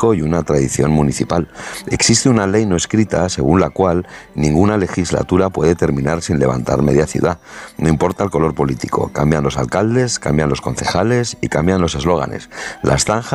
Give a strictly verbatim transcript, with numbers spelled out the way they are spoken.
político y una tradición municipal. Existe una ley no escrita según la cual ninguna legislatura puede terminar sin levantar media ciudad. No importa el color político, cambian los alcaldes, cambian los concejales y cambian los eslóganes. Las zanjas